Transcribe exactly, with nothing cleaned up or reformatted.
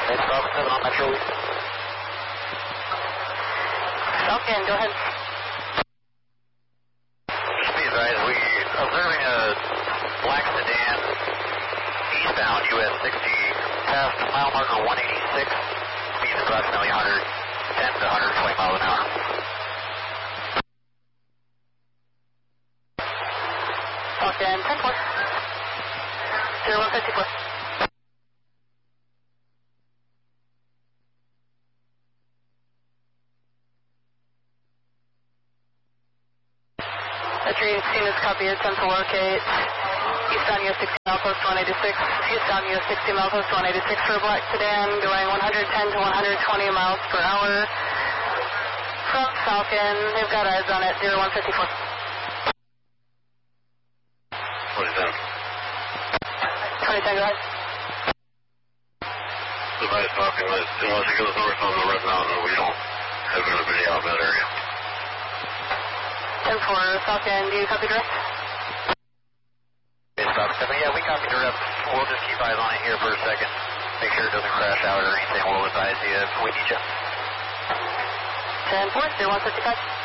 It's Falcon seven on Metro. Falcon, go ahead. Just be advised, we observing a black sedan eastbound U S sixty past mile marker one eighty-six, speeds approximately one hundred ten to one hundred twenty miles an hour. Falcon ten four. zero one fifty-four. Entry seen is copy, attempt to locate eastbound U S sixty mile post one eighty-six, eastbound U S sixty mile post one eighty-six for a black sedan going one hundred ten to one hundred twenty miles per hour from Falcon. They've got eyes on it, zero one fifty-four. What is that? twenty ten, go ahead. Advise Falcon, unless he goes north on the Red Mountain, we don't have anybody out in that area. ten four, Falcon, do you copy direct? It's Falcon seven, yeah, we copy direct. We'll just keep eyes on it here for a second. Make sure it doesn't crash out or anything. We'll advise you if we need you. ten four, zero one fifty-five.